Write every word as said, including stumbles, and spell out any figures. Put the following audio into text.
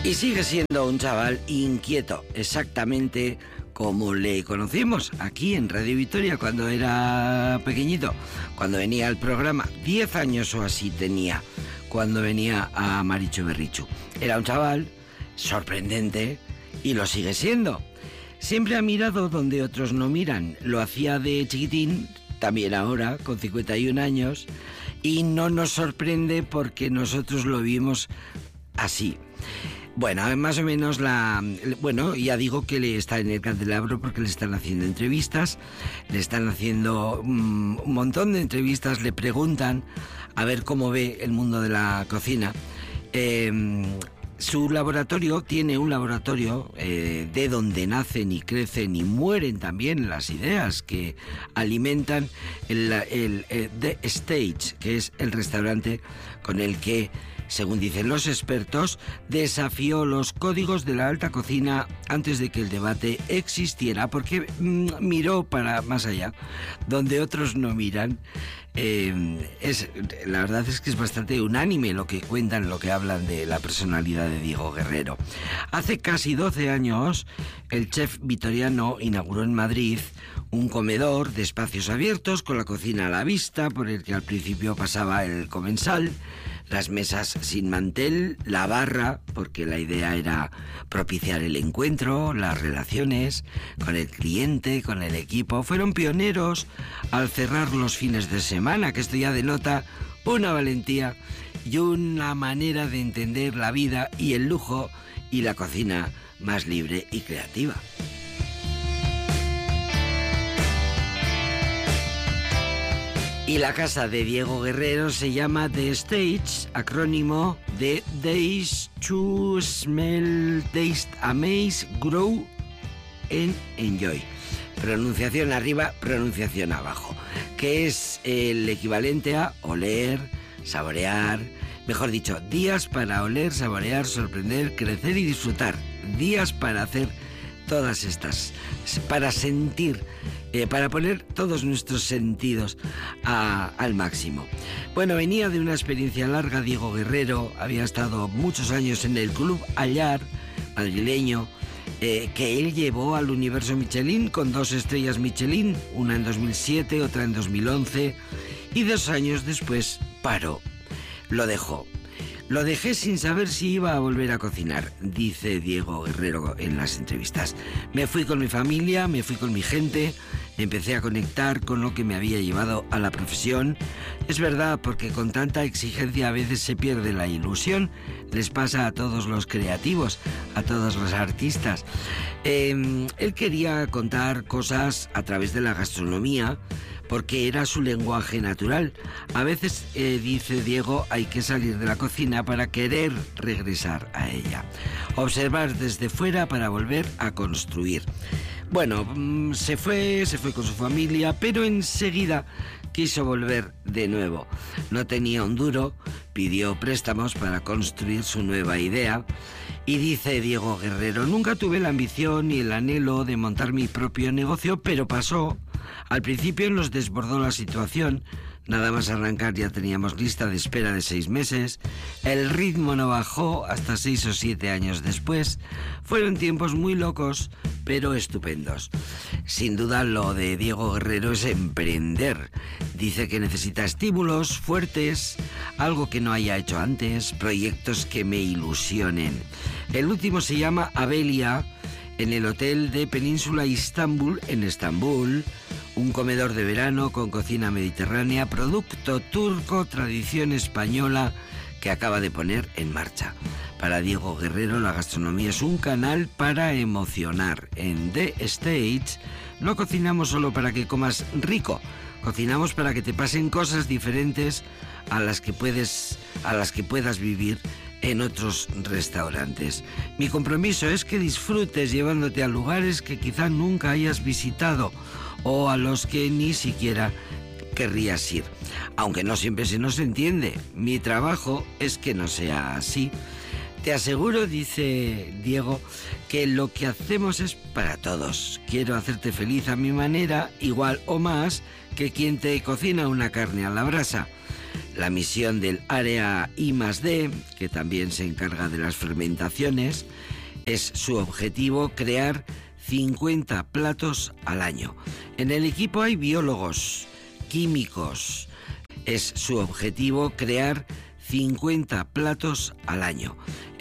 Y sigue siendo un chaval inquieto, exactamente como le conocimos aquí en Radio Vitoria cuando era pequeñito, cuando venía al programa. Diez años o así tenía cuando venía a Marichu Berrichu. Era un chaval sorprendente y lo sigue siendo. Siempre ha mirado donde otros no miran. Lo hacía de chiquitín, también ahora, con cincuenta y un años, y no nos sorprende porque nosotros lo vimos así. Bueno, más o menos la... Bueno, ya digo que le está en el candelabro porque le están haciendo entrevistas, le están haciendo um, un montón de entrevistas, le preguntan a ver cómo ve el mundo de la cocina. Eh, su laboratorio tiene un laboratorio eh, de donde nacen y crecen y mueren también las ideas que alimentan el, el, el The Stage, que es el restaurante con el que, según dicen los expertos, desafió los códigos de la alta cocina antes de que el debate existiera, porque mmm, miró para más allá, donde otros no miran. Eh, es, la verdad es que es bastante unánime lo que cuentan, lo que hablan de la personalidad de Diego Guerrero. Hace casi doce años, el chef vitoriano inauguró en Madrid un comedor de espacios abiertos con la cocina a la vista, por el que al principio pasaba el comensal, las mesas sin mantel, la barra, porque la idea era propiciar el encuentro, las relaciones con el cliente, con el equipo. Fueron pioneros al cerrar los fines de semana, que esto ya denota una valentía y una manera de entender la vida y el lujo y la cocina más libre y creativa. Y la casa de Diego Guerrero se llama The Stage, acrónimo de Days to Smell, Taste, Amaze, Grow and Enjoy. Pronunciación arriba, pronunciación abajo, que es el equivalente a oler, saborear, mejor dicho, días para oler, saborear, sorprender, crecer y disfrutar. Días para hacer todas estas, para sentir, eh, para poner todos nuestros sentidos a, al máximo. Bueno, venía de una experiencia larga Diego Guerrero, había estado muchos años en el Club Allar madrileño, eh, que él llevó al universo Michelin con dos estrellas Michelin, una en dos mil siete, otra en dos mil once, y dos años después paró, lo dejó. Lo dejé sin saber si iba a volver a cocinar, dice Diego Guerrero en las entrevistas. Me fui con mi familia, me fui con mi gente, empecé a conectar con lo que me había llevado a la profesión. Es verdad, porque con tanta exigencia a veces se pierde la ilusión. Les pasa a todos los creativos, a todos los artistas. Eh, él quería contar cosas a través de la gastronomía, porque era su lenguaje natural. A veces, eh, dice Diego, hay que salir de la cocina para querer regresar a ella. Observar desde fuera para volver a construir. Bueno, se fue, se fue con su familia, pero enseguida quiso volver de nuevo. No tenía un duro, pidió préstamos para construir su nueva idea. Y dice Diego Guerrero, nunca tuve la ambición ni el anhelo de montar mi propio negocio, pero pasó. Al principio nos desbordó la situación. Nada más arrancar ya teníamos lista de espera de seis meses. El ritmo no bajó hasta seis o siete años después. Fueron tiempos muy locos, pero estupendos. Sin duda lo de Diego Guerrero es emprender. Dice que necesita estímulos fuertes, algo que no haya hecho antes, proyectos que me ilusionen. El último se llama Abelia, en el hotel de Península Istambul, en Estambul. Un comedor de verano con cocina mediterránea, producto turco, tradición española, que acaba de poner en marcha. Para Diego Guerrero, la gastronomía es un canal para emocionar. En The Stage no cocinamos solo para que comas rico, cocinamos para que te pasen cosas diferentes a las que puedes, a las que puedas vivir en otros restaurantes. Mi compromiso es que disfrutes llevándote a lugares que quizá nunca hayas visitado o a los que ni siquiera querrías ir. Aunque no siempre se nos entiende, mi trabajo es que no sea así. Te aseguro, dice Diego, que lo que hacemos es para todos. Quiero hacerte feliz a mi manera, igual o más que quien te cocina una carne a la brasa. La misión del área I más D, que también se encarga de las fermentaciones, es su objetivo crear cincuenta platos al año. En el equipo hay biólogos, químicos. Es su objetivo crear cincuenta platos al año.